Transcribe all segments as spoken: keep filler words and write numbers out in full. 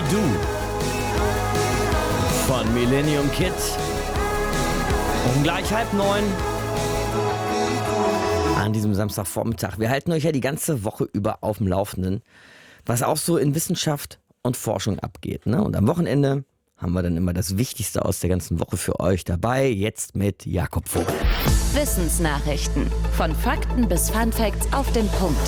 Du von Millennium Kid. Um gleich halb neun an diesem Samstagvormittag. Wir halten euch ja die ganze Woche über auf dem Laufenden, was auch so in Wissenschaft und Forschung abgeht. Ne? Und am Wochenende haben wir dann immer das Wichtigste aus der ganzen Woche für euch dabei. Jetzt mit Jakob Vogel. Wissensnachrichten. Von Fakten bis Funfacts auf den Punkt.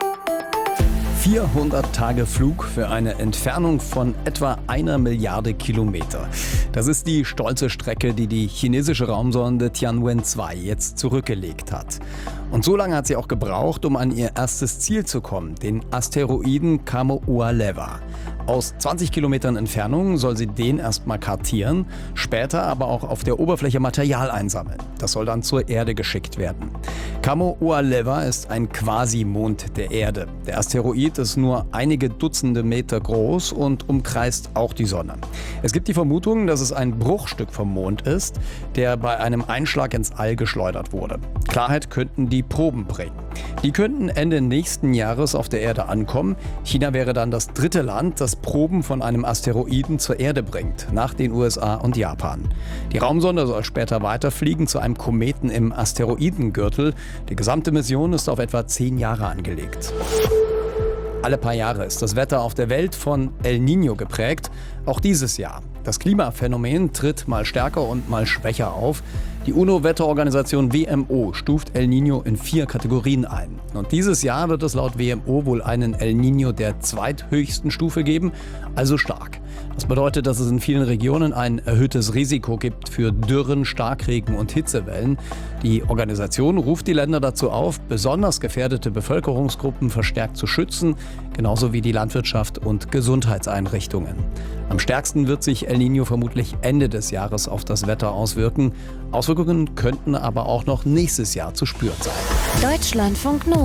vierhundert Tage Flug für eine Entfernung von etwa einer Milliarde Kilometer. Das ist die stolze Strecke, die die chinesische Raumsonde Tianwen zwei jetzt zurückgelegt hat. Und so lange hat sie auch gebraucht, um an ihr erstes Ziel zu kommen, den Asteroiden Kamoa-Lewa. Aus zwanzig Kilometern Entfernung soll sie den erstmal kartieren, später aber auch auf der Oberfläche Material einsammeln. Das soll dann zur Erde geschickt werden. Kamoa-Lewa ist ein Quasi-Mond der Erde. Der Asteroid ist nur einige Dutzende Meter groß und umkreist auch die Sonne. Es gibt die Vermutung, dass es ein Bruchstück vom Mond ist, der bei einem Einschlag ins All geschleudert wurde. Klarheit könnten die Proben bringen. Die könnten Ende nächsten Jahres auf der Erde ankommen. China wäre dann das dritte Land, das Proben von einem Asteroiden zur Erde bringt, nach den U S A und Japan. Die Raumsonde soll später weiterfliegen zu einem Kometen im Asteroidengürtel. Die gesamte Mission ist auf etwa zehn Jahre angelegt. Alle paar Jahre ist das Wetter auf der Welt von El Niño geprägt, auch dieses Jahr. Das Klimaphänomen tritt mal stärker und mal schwächer auf. Die UNO-Wetterorganisation W M O stuft El Niño in vier Kategorien ein. Und dieses Jahr wird es laut W M O wohl einen El Niño der zweithöchsten Stufe geben, also stark. Das bedeutet, dass es in vielen Regionen ein erhöhtes Risiko gibt für Dürren, Starkregen und Hitzewellen. Die Organisation ruft die Länder dazu auf, besonders gefährdete Bevölkerungsgruppen verstärkt zu schützen, genauso wie die Landwirtschaft und Gesundheitseinrichtungen. Am stärksten wird sich El Niño vermutlich Ende des Jahres auf das Wetter auswirken. Auswirkungen könnten aber auch noch nächstes Jahr zu spüren sein. Deutschlandfunk Nova.